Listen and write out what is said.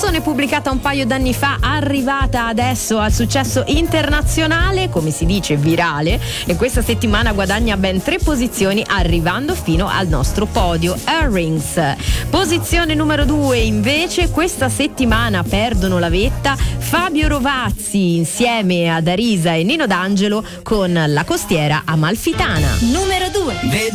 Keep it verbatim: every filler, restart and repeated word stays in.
canzone pubblicata un paio d'anni fa, arrivata adesso al successo internazionale, come si dice virale, e questa settimana guadagna ben tre posizioni arrivando fino al nostro podio. Earrings. Posizione numero due invece questa settimana perdono la vetta Fabio Rovazzi insieme ad Arisa e Nino D'Angelo con La costiera amalfitana. Numero due.